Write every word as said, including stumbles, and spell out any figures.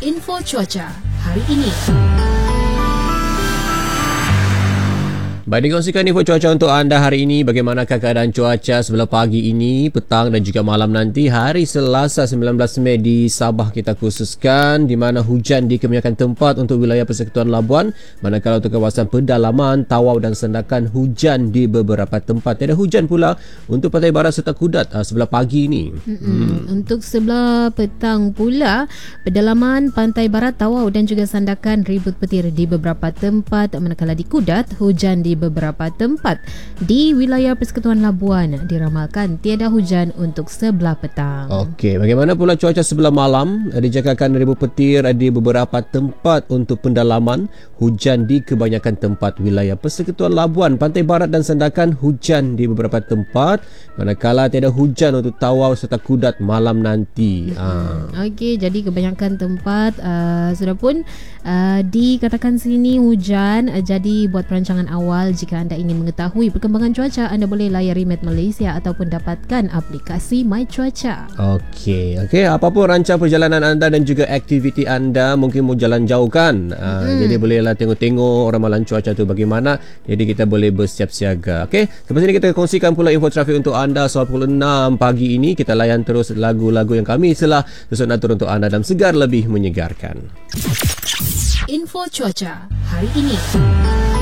Info cuaca hari ini. Baik, dikongsikan info cuaca untuk anda hari ini. Bagaimanakah keadaan cuaca sebelah pagi ini, petang dan juga malam nanti hari Selasa sembilan belas Mei di Sabah kita khususkan, di mana hujan di kebanyakan tempat untuk wilayah Persekutuan Labuan, manakala untuk kawasan pedalaman, Tawau dan Sandakan hujan di beberapa tempat. Tiada hujan pula untuk Pantai Barat serta Kudat uh, sebelah pagi ini. Hmm. Untuk sebelah petang pula, pedalaman, Pantai Barat, Tawau dan juga Sandakan ribut petir di beberapa tempat, manakala di Kudat hujan di beberapa tempat. Di wilayah Persekutuan Labuan diramalkan tiada hujan untuk sebelah petang. Okey, bagaimana pula cuaca sebelah malam? Dijangkakan ribut petir di beberapa tempat untuk pendalaman, hujan di kebanyakan tempat wilayah Persekutuan Labuan, Pantai Barat dan Sandakan hujan di beberapa tempat, manakala tiada hujan untuk Tawau serta Kudat malam nanti. Hmm. Ha. Okey, jadi kebanyakan tempat uh, sudah pun uh, dikatakan sini hujan. Uh, jadi buat perancangan awal, jika anda ingin mengetahui perkembangan cuaca, anda boleh layari Met Malaysia ataupun dapatkan aplikasi My Cuaca. Okey, okey. Apapun rancang perjalanan anda dan juga aktiviti anda, mungkin mau jalan jauh kan? Hmm. Uh, jadi bolehlah tengok-tengok ramalan cuaca tu bagaimana. Jadi kita boleh bersiap siaga. Okey, lepas ini kita kongsikan pula info trafik untuk anda soal pukul enam pagi ini. Kita layan terus lagu-lagu yang kami telah susun atur untuk anda dan segar lebih menyegarkan. Info cuaca hari ini.